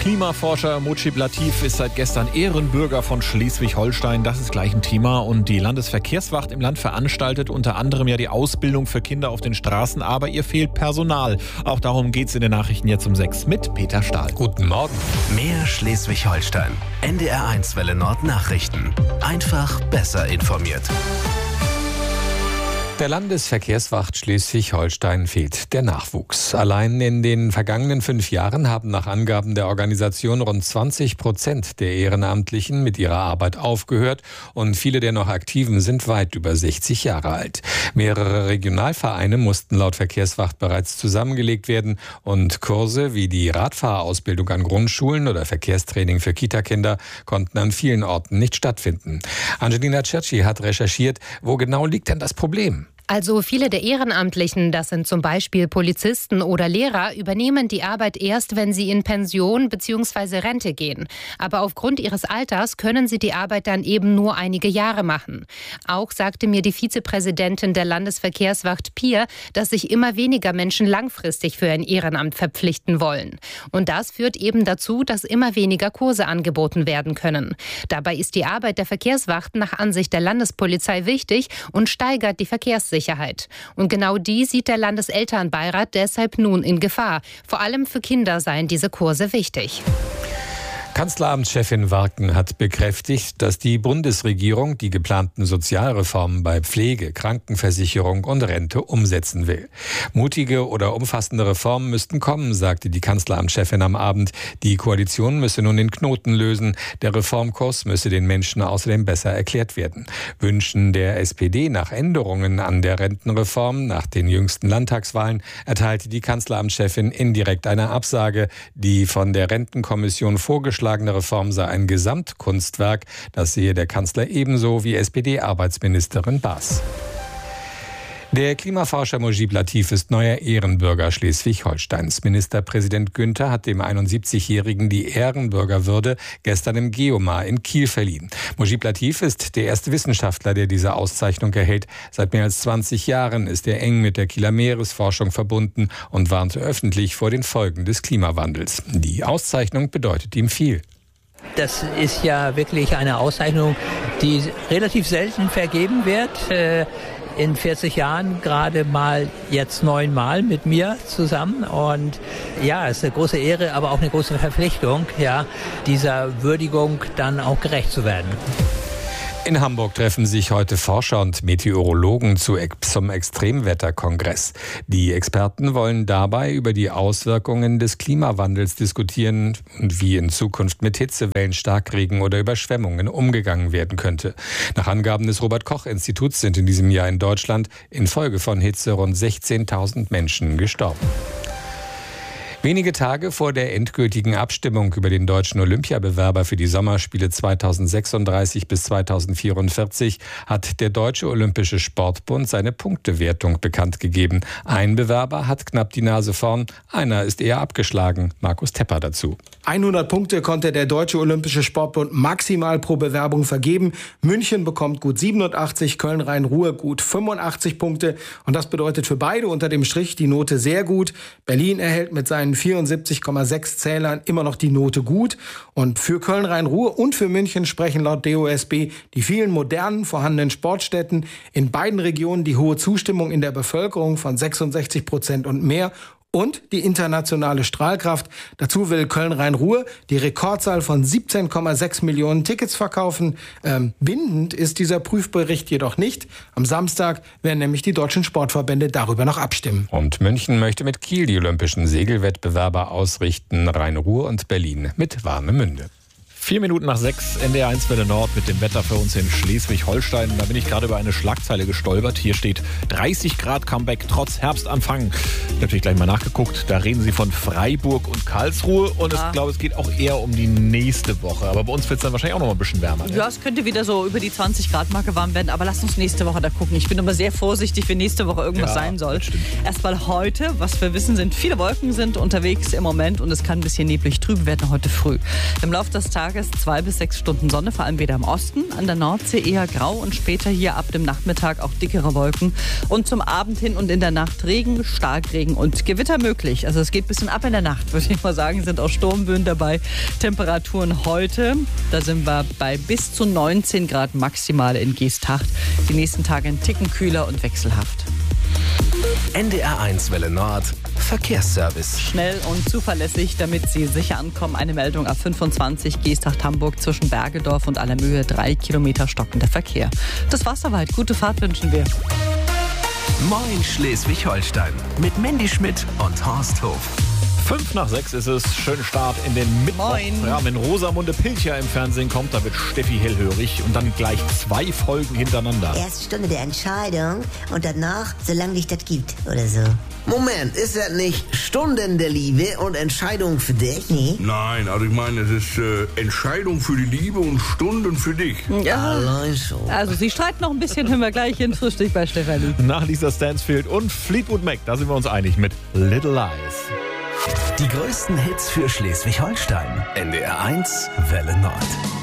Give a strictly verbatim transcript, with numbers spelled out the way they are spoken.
Klimaforscher Mujib Latif ist seit gestern Ehrenbürger von Schleswig-Holstein. Das ist gleich ein Thema. Und die Landesverkehrswacht im Land veranstaltet unter anderem ja die Ausbildung für Kinder auf den Straßen. Aber ihr fehlt Personal. Auch darum geht es in den Nachrichten jetzt um sechs mit Peter Stahl. Guten Morgen. Mehr Schleswig-Holstein. N D R eins Welle Nord Nachrichten. Einfach besser informiert. Der Landesverkehrswacht Schleswig-Holstein fehlt der Nachwuchs. Allein in den vergangenen fünf Jahren haben nach Angaben der Organisation rund zwanzig Prozent der Ehrenamtlichen mit ihrer Arbeit aufgehört und viele der noch Aktiven sind weit über sechzig Jahre alt. Mehrere Regionalvereine mussten laut Verkehrswacht bereits zusammengelegt werden und Kurse wie die Radfahrerausbildung an Grundschulen oder Verkehrstraining für Kitakinder konnten an vielen Orten nicht stattfinden. Angelina Cerci hat recherchiert, wo genau liegt denn das Problem? Also viele der Ehrenamtlichen, das sind zum Beispiel Polizisten oder Lehrer, übernehmen die Arbeit erst, wenn sie in Pension bzw. Rente gehen. Aber aufgrund ihres Alters können sie die Arbeit dann eben nur einige Jahre machen. Auch sagte mir die Vizepräsidentin der Landesverkehrswacht Pier, dass sich immer weniger Menschen langfristig für ein Ehrenamt verpflichten wollen. Und das führt eben dazu, dass immer weniger Kurse angeboten werden können. Dabei ist die Arbeit der Verkehrswacht nach Ansicht der Landespolizei wichtig und steigert die Verkehrssicherheit. Sicherheit. Und genau die sieht der Landeselternbeirat deshalb nun in Gefahr. Vor allem für Kinder seien diese Kurse wichtig. Kanzleramtschefin Warken hat bekräftigt, dass die Bundesregierung die geplanten Sozialreformen bei Pflege, Krankenversicherung und Rente umsetzen will. Mutige oder umfassende Reformen müssten kommen, sagte die Kanzleramtschefin am Abend. Die Koalition müsse nun den Knoten lösen. Der Reformkurs müsse den Menschen außerdem besser erklärt werden. Wünschen der S P D nach Änderungen an der Rentenreform nach den jüngsten Landtagswahlen erteilte die Kanzleramtschefin indirekt eine Absage. Die von der Rentenkommission vorgeschlagene Reform sei ein Gesamtkunstwerk. Das sehe der Kanzler ebenso wie S P D-Arbeitsministerin Baas. Der Klimaforscher Mujib Latif ist neuer Ehrenbürger Schleswig-Holsteins. Ministerpräsident Günther hat dem einundsiebzigjährigen die Ehrenbürgerwürde gestern im Geomar in Kiel verliehen. Mujib Latif ist der erste Wissenschaftler, der diese Auszeichnung erhält. Seit mehr als zwanzig Jahren ist er eng mit der Kieler Meeresforschung verbunden und warnte öffentlich vor den Folgen des Klimawandels. Die Auszeichnung bedeutet ihm viel. Das ist ja wirklich eine Auszeichnung, die relativ selten vergeben wird. Äh In vierzig Jahren gerade mal jetzt neunmal mit mir zusammen. Und ja, es ist eine große Ehre, aber auch eine große Verpflichtung, ja, dieser Würdigung dann auch gerecht zu werden. In Hamburg treffen sich heute Forscher und Meteorologen zu, zum Extremwetterkongress. Die Experten wollen dabei über die Auswirkungen des Klimawandels diskutieren und wie in Zukunft mit Hitzewellen, Starkregen oder Überschwemmungen umgegangen werden könnte. Nach Angaben des Robert-Koch-Instituts sind in diesem Jahr in Deutschland infolge von Hitze rund sechzehntausend Menschen gestorben. Wenige Tage vor der endgültigen Abstimmung über den deutschen Olympiabewerber für die Sommerspiele zweitausendsechsunddreißig bis zweitausendvierundvierzig hat der Deutsche Olympische Sportbund seine Punktewertung bekannt gegeben. Ein Bewerber hat knapp die Nase vorn, einer ist eher abgeschlagen. Markus Tepper dazu. hundert Punkte konnte der Deutsche Olympische Sportbund maximal pro Bewerbung vergeben. München bekommt gut siebenundachtzig, Köln-Rhein-Ruhr gut fünfundachtzig Punkte. Und das bedeutet für beide unter dem Strich die Note sehr gut. Berlin erhält mit seinen vierundsiebzig Komma sechs Zählern immer noch die Note gut. Und für Köln-Rhein-Ruhr und für München sprechen laut D O S B die vielen modernen vorhandenen Sportstätten, in beiden Regionen die hohe Zustimmung in der Bevölkerung von sechsundsechzig Prozent und mehr und die internationale Strahlkraft. Dazu will Köln-Rhein-Ruhr die Rekordzahl von siebzehn Komma sechs Millionen Tickets verkaufen. Ähm, bindend ist dieser Prüfbericht jedoch nicht. Am Samstag werden nämlich die deutschen Sportverbände darüber noch abstimmen. Und München möchte mit Kiel die olympischen Segelwettbewerbe ausrichten, Rhein-Ruhr und Berlin mit Warnemünde. Vier Minuten nach sechs, N D R eins Welle Nord mit dem Wetter für uns in Schleswig-Holstein. Da bin ich gerade über eine Schlagzeile gestolpert. Hier steht dreißig Grad Comeback trotz Herbstanfang. Ich habe natürlich gleich mal nachgeguckt. Da reden sie von Freiburg und Karlsruhe. Und ja. Ich glaube, es geht auch eher um die nächste Woche. Aber bei uns wird es dann wahrscheinlich auch noch mal ein bisschen wärmer. Ne? Ja, es könnte wieder so über die zwanzig Grad Marke warm werden. Aber lasst uns nächste Woche da gucken. Ich bin immer sehr vorsichtig, wenn nächste Woche irgendwas ja, sein soll. Erstmal heute, was wir wissen, sind viele Wolken sind unterwegs im Moment. Und es kann ein bisschen neblig trüben werden heute früh. Im Laufe des Tages Tages zwei bis sechs Stunden Sonne, vor allem wieder im Osten. An der Nordsee eher grau und später hier ab dem Nachmittag auch dickere Wolken. Und zum Abend hin und in der Nacht Regen, Starkregen und Gewitter möglich. Also es geht ein bisschen ab in der Nacht, würde ich mal sagen, sind auch Sturmböen dabei. Temperaturen heute, da sind wir bei bis zu neunzehn Grad maximal in Geesthacht. Die nächsten Tage ein Ticken kühler und wechselhaft. N D R eins Welle Nord, Verkehrsservice. Schnell und zuverlässig, damit Sie sicher ankommen. Eine Meldung A fünfundzwanzig Geesthacht-Hamburg zwischen Bergedorf und Allermöhe. Drei Kilometer stockender Verkehr. Das war's soweit. Gute Fahrt wünschen wir. Moin Schleswig-Holstein mit Mandy Schmidt und Horst Hof. Fünf nach sechs ist es. Schönen Start in den Mittwoch. Moin. Ja, wenn Rosamunde Pilcher im Fernsehen kommt, da wird Steffi hellhörig. Und dann gleich zwei Folgen hintereinander. Erste Stunde der Entscheidung und danach, solange dich das gibt oder so. Moment, ist das nicht Stunden der Liebe und Entscheidung für dich? Nee. Nein, also ich meine, es ist äh, Entscheidung für die Liebe und Stunden für dich. Ja. Allein schon. Also Sie streiten noch ein bisschen, hören wir gleich in Frühstück bei Stefanie. Nach Lisa Stansfield und Fleetwood Mac, da sind wir uns einig mit Little Lies. Die größten Hits für Schleswig-Holstein. N D R eins Welle Nord.